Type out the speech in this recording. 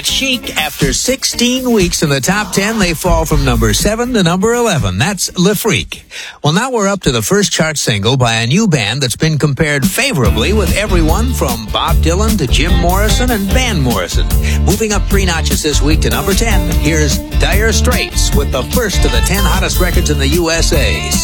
Chic, after 16 weeks in the top 10, they fall from number 7 to number 11. That's Le Freak. Well, now we're up to the first chart single by a new band that's been compared favorably with everyone from Bob Dylan to Jim Morrison and Van Morrison. Moving up 3 notches this week to number 10, here's Dire Straits with the first of the 10 hottest records in the USA.